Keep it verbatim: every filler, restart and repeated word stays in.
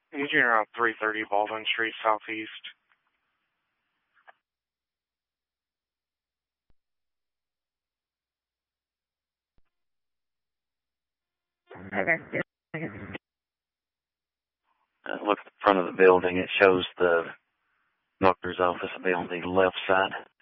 Engine around three thirty Baldwin Street, Southeast. Okay. Uh, look at the front of the building. It shows the doctor's office will be on the left side.